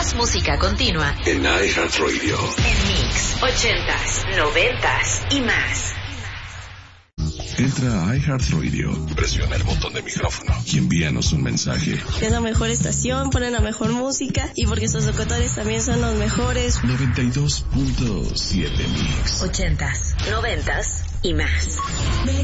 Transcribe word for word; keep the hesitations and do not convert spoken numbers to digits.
Más música continua en iHeartRadio. En Mix, ochentas, noventas y más. Entra a iHeartRadio, presiona el botón de micrófono y envíanos un mensaje. Es la mejor estación, ponen la mejor música y porque sus locutores también son los mejores. noventa y dos punto siete Mix. Ochentas, noventas y más.